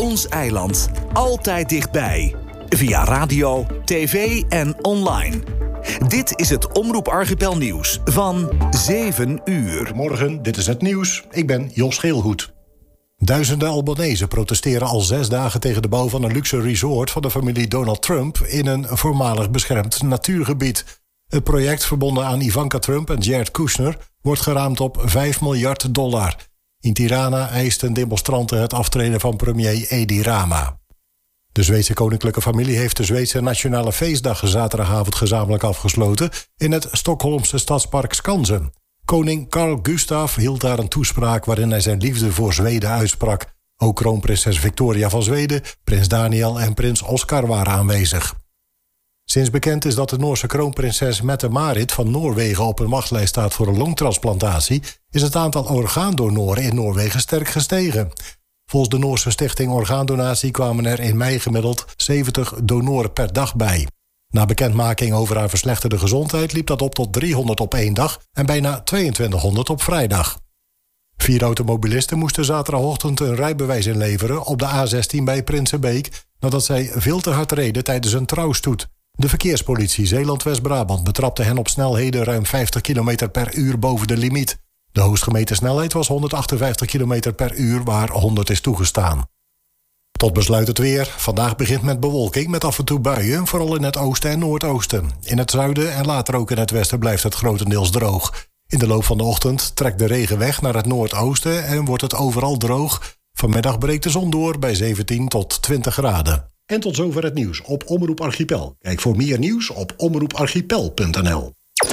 Ons eiland. Altijd dichtbij. Via radio, tv en online. Dit is het Omroep Archipel nieuws van 7 uur. Goedemorgen, dit is het nieuws. Ik ben Jos Geelhoed. Duizenden Albanese protesteren al 6 dagen tegen de bouw van een luxe resort van de familie Donald Trump in een voormalig beschermd natuurgebied. Het project, verbonden aan Ivanka Trump en Jared Kushner, wordt geraamd op $5 miljard. In Tirana eisten demonstranten het aftreden van premier Edi Rama. De Zweedse koninklijke familie heeft de Zweedse nationale feestdag zaterdagavond gezamenlijk afgesloten in het Stockholmse stadspark Skansen. Koning Carl Gustaf hield daar een toespraak waarin hij zijn liefde voor Zweden uitsprak. Ook kroonprinses Victoria van Zweden, prins Daniel en prins Oscar waren aanwezig. Sinds bekend is dat de Noorse kroonprinses Mette-Marit van Noorwegen op een wachtlijst staat voor een longtransplantatie, is het aantal orgaandonoren in Noorwegen sterk gestegen. Volgens de Noorse stichting Orgaandonatie kwamen er in mei gemiddeld 70 donoren per dag bij. Na bekendmaking over haar verslechterde gezondheid liep dat op tot 300 op 1 dag en bijna 2200 op vrijdag. 4 automobilisten moesten zaterdagochtend een rijbewijs inleveren op de A16 bij Prinsenbeek nadat zij veel te hard reden tijdens een trouwstoet. De verkeerspolitie Zeeland-West-Brabant betrapte hen op snelheden ruim 50 km per uur boven de limiet. De hoogst gemeten snelheid was 158 km per uur, waar 100 is toegestaan. Tot besluit het weer. Vandaag begint met bewolking met af en toe buien, vooral in het oosten en noordoosten. In het zuiden en later ook in het westen blijft het grotendeels droog. In de loop van de ochtend trekt de regen weg naar het noordoosten en wordt het overal droog. Vanmiddag breekt de zon door bij 17 tot 20 graden. En tot zover het nieuws op Omroep Archipel. Kijk voor meer nieuws op omroeparchipel.nl.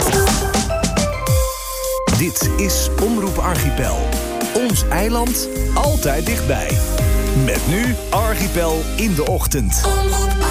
Dit is Omroep Archipel. Ons eiland, altijd dichtbij. Met nu Archipel in de ochtend.